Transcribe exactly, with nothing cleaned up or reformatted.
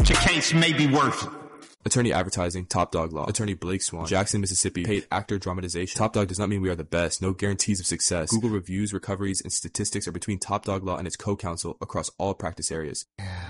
your case may be worth it. Attorney Advertising, Top Dog Law. Attorney Blake Swan, Jackson, Mississippi. Paid actor dramatization. Top Dog does not mean we are the best. No guarantees of success. Google reviews, recoveries, and statistics are between Top Dog Law and its co-counsel across all practice areas.